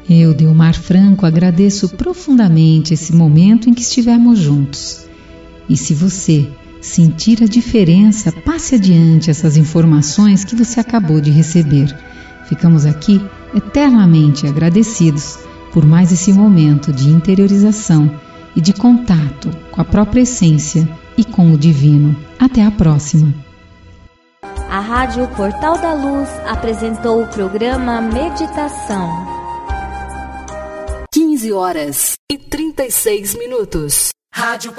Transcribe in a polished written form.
Eu, Delmar Franco, agradeço profundamente esse momento em que estivemos juntos. E se você sentir a diferença, passe adiante essas informações que você acabou de receber. Ficamos aqui eternamente agradecidos por mais esse momento de interiorização e de contato com a própria essência e com o divino. Até a próxima. A Rádio Portal da Luz apresentou o programa Meditação. 15 horas e 36 minutos. Rádio